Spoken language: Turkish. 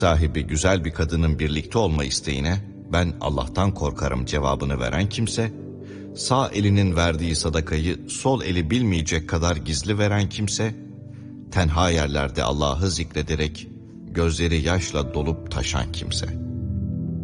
sahibi güzel bir kadının birlikte olma isteğine ben Allah'tan korkarım cevabını veren kimse, sağ elinin verdiği sadakayı sol eli bilmeyecek kadar gizli veren kimse, tenha yerlerde Allah'ı zikrederek gözleri yaşla dolup taşan kimse.